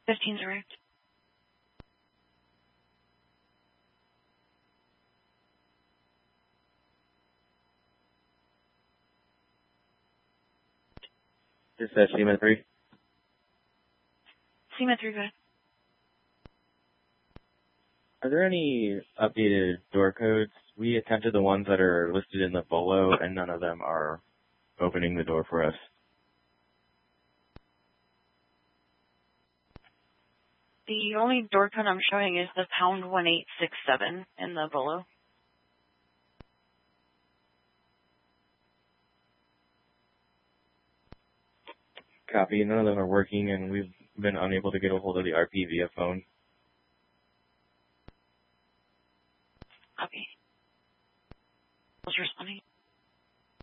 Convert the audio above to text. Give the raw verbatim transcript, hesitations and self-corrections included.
fifteen's arrived. Dispatch SEMA three. SEMA three, go ahead. Are there any updated door codes? We attempted the ones that are listed in the bolo, and none of them are opening the door for us. The only door code I'm showing is the pound one eight six seven in the bolo. Copy. None of them are working, and we've been unable to get a hold of the R P via phone.